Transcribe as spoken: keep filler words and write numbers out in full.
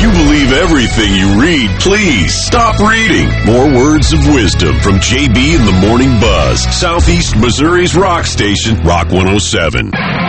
you believe everything you read, please stop reading. More words of wisdom from J B and the Morning Buzz, Southeast Missouri's rock station, Rock one oh seven.